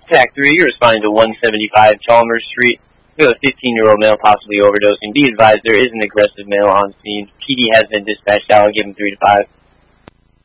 TAC 3, you're responding to 175 Chalmers Street. We have a 15-year-old male possibly overdosing. Be advised there is an aggressive male on scene. PD has been dispatched out and given 3 to 5.